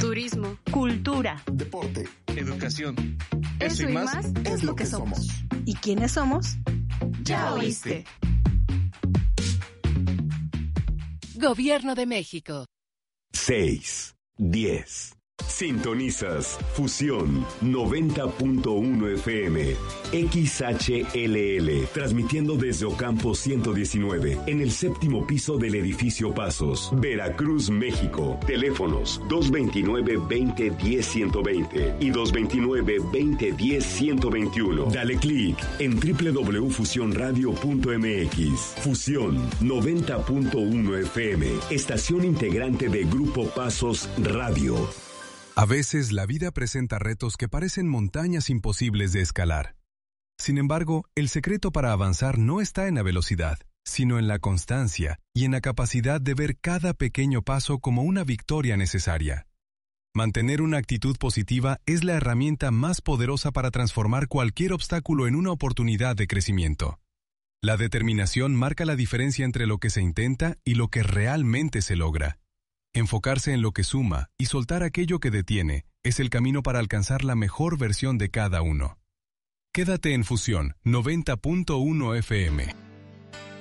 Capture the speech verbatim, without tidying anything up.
turismo, cultura, deporte, educación. Eso, Eso y más, más es lo que somos. somos. ¿Y quiénes somos? Ya oíste. Gobierno de México. seis, diez. Sintonizas Fusión noventa punto uno F M, X H L L, transmitiendo desde Ocampo ciento diecinueve, en el séptimo piso del edificio Pasos, Veracruz, México. Teléfonos dos veintinueve, veinte, diez, ciento veinte y dos veintinueve, veinte, diez, ciento veintiuno. Dale clic en doble u doble u doble u punto fusión radio punto m x. Fusión noventa punto uno F M, estación integrante de Grupo Pasos Radio. A veces la vida presenta retos que parecen montañas imposibles de escalar. Sin embargo, el secreto para avanzar no está en la velocidad, sino en la constancia y en la capacidad de ver cada pequeño paso como una victoria necesaria. Mantener una actitud positiva es la herramienta más poderosa para transformar cualquier obstáculo en una oportunidad de crecimiento. La determinación marca la diferencia entre lo que se intenta y lo que realmente se logra. Enfocarse en lo que suma y soltar aquello que detiene es el camino para alcanzar la mejor versión de cada uno. Quédate en Fusión noventa punto uno F M.